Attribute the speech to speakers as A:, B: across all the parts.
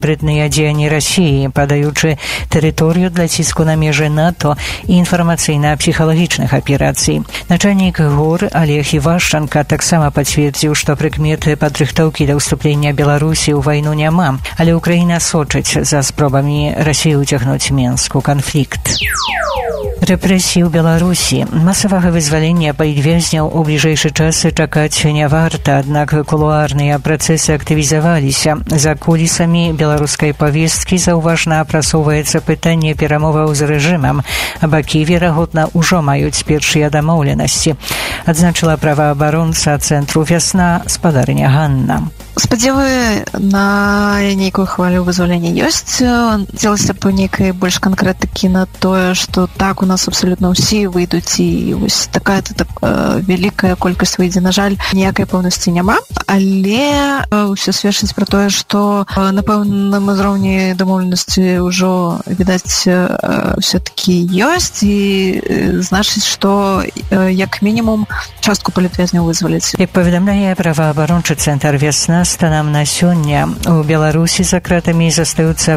A: Sprytne działania Rosji, padaючи terytorium dla cisku na mierze NATO i informacyjno-psychologicznych operacji. Naczelnik GUR Олег Івашченко так само подтвердил, что прикметы подрыхтовки до уступления Беларуси у войну няма, але Украина сочить за спробами России утягнуть Минск у конфликт. Рэпрэсіі ў Беларусі. Масавага вызвалення палітвязняў у бліжэйшы час чакаць не варта, аднак кулуарныя працэсы актывізаваліся. За кулісамі беларускай павесткі заўважна апрацоўваецца пытанне перамоваў з рэжымам. Бакі, верагодна, ужо маюць першыя дамоўленасці, адзначыла праваабаронца цэнтру «Вясна» спадарня Ганна.
B: Спадзевы на нейкую хвалю вызвалення ёсць. Дзелася б нейкай больш канкрэтыкі на тое, што так у нас абсалютна ўсе выйдуць і вось такая-то вялікая колькасць выйдзе. На жаль, ніякай пэўнасці няма, але ўсё сведчыць пра тое, што на пэўным узроўні дамоўленасці ўжо, відаць, ўсё-такі ёсць і значыць, што як мінімум частку палітвязняў вызваляць.
A: Як паведамляе праваабарончы цэнтр «Вясна», станам на сёння у Беларусі за кратамі застаюцца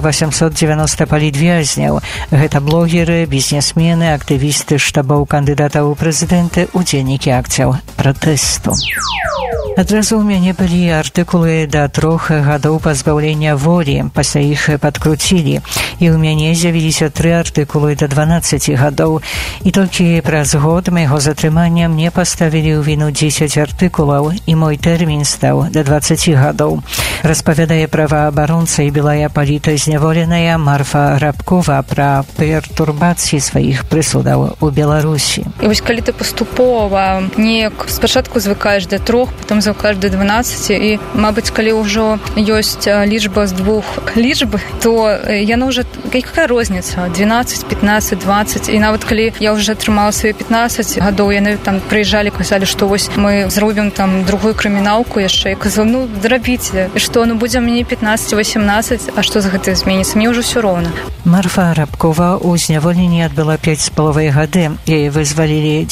A: 890 палітвязняў. Гэта блогеры, бізнесмены, актывісты штабоў кандыдатаў у прэзідэнты, удзельнікі акцыяў пратэсту. Адразу ў мяне былі артыкулы да 3 гадоў пазбаўлення волі, пасля іх падкруцілі. І ў мяне з'явіліся 3 артыкулы да 12 гадоў. І толькі праз год майго затрымання мне паставілі ў віну 10 артыкулаў, і мой тэрмін стаў да 20 гадоў. Распавядае праваабаронца і былая палітазняволеная Марфа Рабкова пра пертурбацыі сваіх прысудаў у Беларусі.
C: І вось калі ты паступова неяк спачатку звыкаеш да 3, потым звыкаеш да 12, і, мабыць, калі ўжо ёсць лічба з 2 лічб, то яна ўжо, якая розніца? 12, 15, 20, і нават калі я ўжо атрымала свае 15 гадоў, яны там прыязджалі, казалі, што вось мы зробім там другую крыміналку яшчэ, і казала, ну, зрабіце, і што, ну, будзе мне 15-18, а што з гэтым зменіцца? Мне ўжо ўсё роўна.
A: Марфа Рабкова ў зняволенні адбыла 5,5 гады. Яе вызвалілі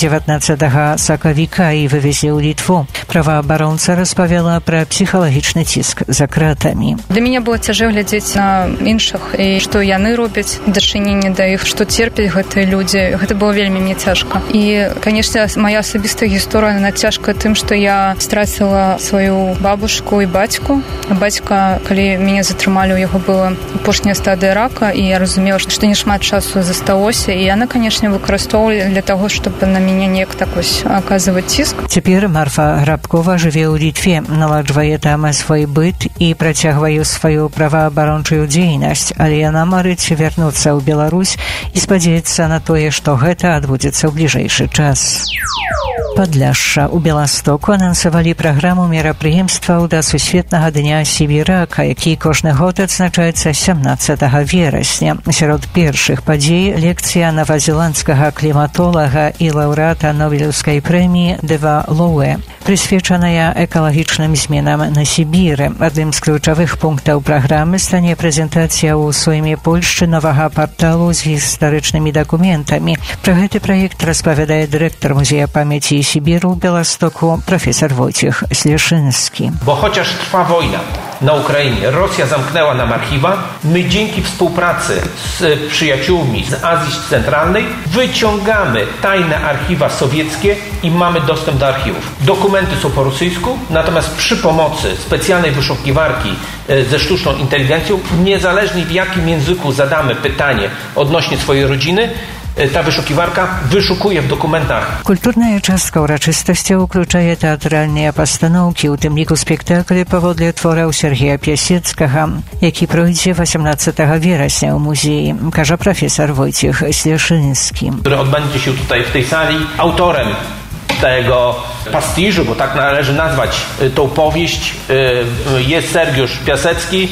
A: 19 сакавіка і вывезлі ў Літву. Праваабаронца распавяла пра псіхалагічны ціск за кратамі.
C: Для мяне было цяжэй глядзець на іншых, і што яны робяць, дачыненне да іх, што церпяць гэтыя людзі. Гэта было вельмі мне цяжка. І, канешне, моя асабістая гісторыя, яна цяжкая тым, што я страціла сваю бабушку і бацьку. Бацька, калі мяне затрымалі, у яго была апошняя стадыя рака, і я разумела, што не шмат часу засталося, і яна, канешне, выкарыстоўвала для таго, щоб на мяне неяк так вось аказваць ціск.
A: Цяпер Марфа Рабкова жыве ў Літве, наладжвае там свой быт і працягвае сваю праваабарончую дзейнасць, але яна марыць вярнуцца ў Беларусь і спадзяецца на тое, што гэта адбудзецца ў бліжэйшы час. Падляшша у Беластоку анансавалі праграму мерапрыемстваў да Сусветнага дня сібірака, які кожны год адзначаецца 17 верасня. Сярод першых падзей лекцыя новазеландскага кліматолага і лаўрэата Нобелеўскай прэміі Дева Лоуэ, прысвечаная экалагічным зменам на Сібіры. Адным з ключавых пунктаў праграмы стане прэзентацыя ў Сойме Польшчы новага парталу з гістарычнымі дакументамі. Пра гэты праект распавядае дырэктар Музея памяці Сібіру w Białymstoku profesor Wojciech Śleszyński.
D: Bo chociaż trwa wojna na Ukrainie, Rosja zamknęła nam archiwa, my dzięki współpracy z przyjaciółmi z Azji Centralnej wyciągamy tajne archiwa sowieckie i mamy dostęp do archiwów. Dokumenty są po rosyjsku, natomiast przy pomocy specjalnej wyszukiwarki ze sztuczną inteligencją, niezależnie w jakim języku zadamy pytanie odnośnie swojej rodziny, ta wyszukiwarka wyszukuje w dokumentach.
A: Культурная частка ўрачыстасці ўключае тэатральныя пастаноўкі, у тым ліку спектаклі паводле твораў Сергія Пясецкага, які пройдзе 18 верасня ў музеі, кажа професор Wojciech Śleszyński.
D: Który odbędzie się tutaj w tej sali. Autorem tego pastiżu, bo tak należy nazwać tą powieść, jest Sergiusz Piasecki.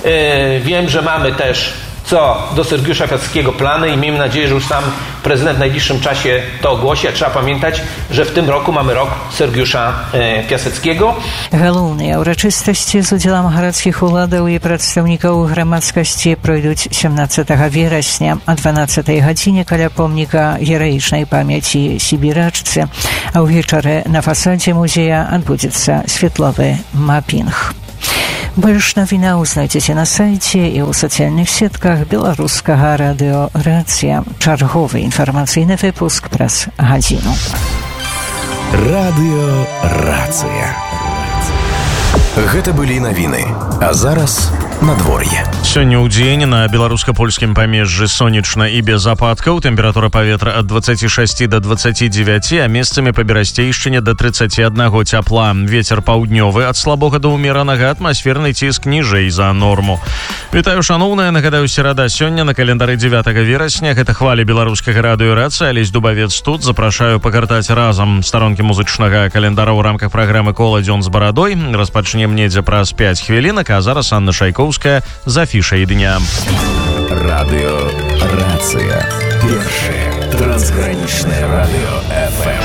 D: Wiem, że mamy też co do Sergiusza Piaseckiego plany i miejmy nadzieję, że już sam prezydent w najbliższym czasie to ogłosi. A trzeba pamiętać, że w tym roku mamy rok Sergiusza Piaseckiego.
A: Галоўныя ўрачыстасці з удзелам гарадскіх уладаў і прадстаўнікаў грамадскасці пройдуць 17 верасня о 12 гадзіне каля помніка гераічнай памяці сібірачцы, а ўвечары на фасадзе музея адбудзецца светловы мапінг. Больш навінаў знайдзеце на сайце і ў сацыяльных сетках беларускага радыё «Рацыя». Чарговы інфармацыйны выпуск праз гадзіну.
E: Радыё «Рацыя». Гэта былі навіны. А зараз надвор'е.
F: Сёння ў дзень на беларуска-польскім памежжы сонечна і без ападкаў. Тэмпература паветра ад 26 до 29, а месцамі па берасцейшчыне до 31 цяпла. Вецер паўднёвы ад слабога да ўмеранага, атмасферны ціск ніжэй за норму. Вітаю, шаноўныя, нагадаю, серада сёння на календары 9 верасня. Гэта хвалі беларускага радыё «Рацыя». Алесь Дубавец тут. Запрашаю пагартаць разам старонкі музычнага календара ў рамках праграмы «Кола дзён з барадой». Распачнем недзе праз 5 хвілінак, а зараз Анна Шайкоўская з афішай дня.
E: Радыё «Рацыя». Першае трансгранічнае радыё FM.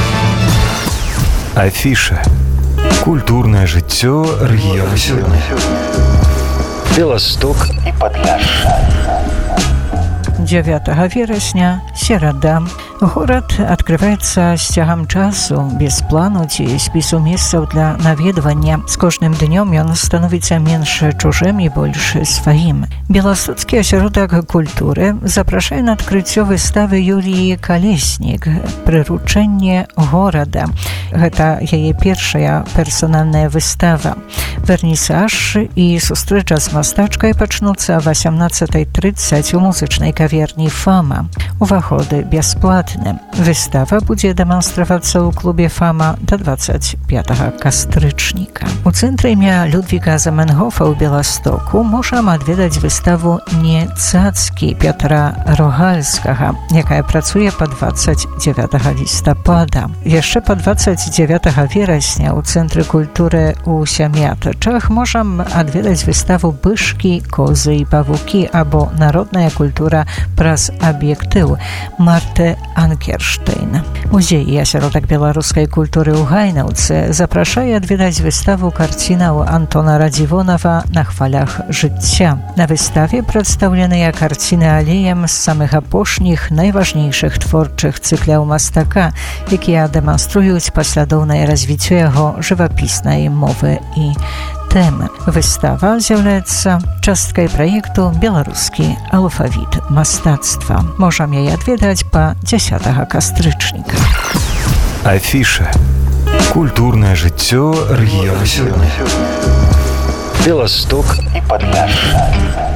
E: Афіша. Культурнае жыццё рэгіёна сёння. Беласток і Падляшша.
A: 9 верасня, серада. Горад адкрываецца з цягам часу, без плану ці спісу месцаў для наведвання. З кожным днём ён становіцца менш чужым і больш сваім. Беластоцкі асяродак культуры запрашае на адкрыццё выставы Юліі Калеснік «Прыручэнне горада». Гэта яе першая персанальная выстава. Вернісаж і сустрэча з мастачкай пачнуцца о 18:30 у музычнай каверні «Фама». Уваходы бясплатны. Выстава будзе дэманстравацца ў клубе «Фама» да 25 кастрычніка. У цэнтры імя Людвіга Заменгофа ў Беластоку можам адведаць выставу «Не цацкі» Пятра Рогальскага, якая працуе па 29 лістапада. Яшчэ па 29 верасня ў Цэнтры культуры ў Сям'ятачах можам адведаць выставу «Бышкі, козы і павукі» або «Народная культура праз аб'ектыў» Марты Анкерштейн. Музей і асяродак беларускай культуры ў Гайнаўцы запрашае адведаць выставу карцінаў Антона Радзівонава «На хвалях жыцця». На выставе прадстаўленыя карціны алеем з самых апошніх найважнейшых творчых цыкляў мастака, якія дэманструюць паслядоўнае развіццё яго жывапіснай мовы і тэмы. Выстава з'яўляецца часткай праекту «Беларускі алфавіт мастацтва». Можам яе адведаць па 10 кастрычніка.
E: Афіша. Культурнае жыццё рэгіёна сёння. Беласток і Падляшша.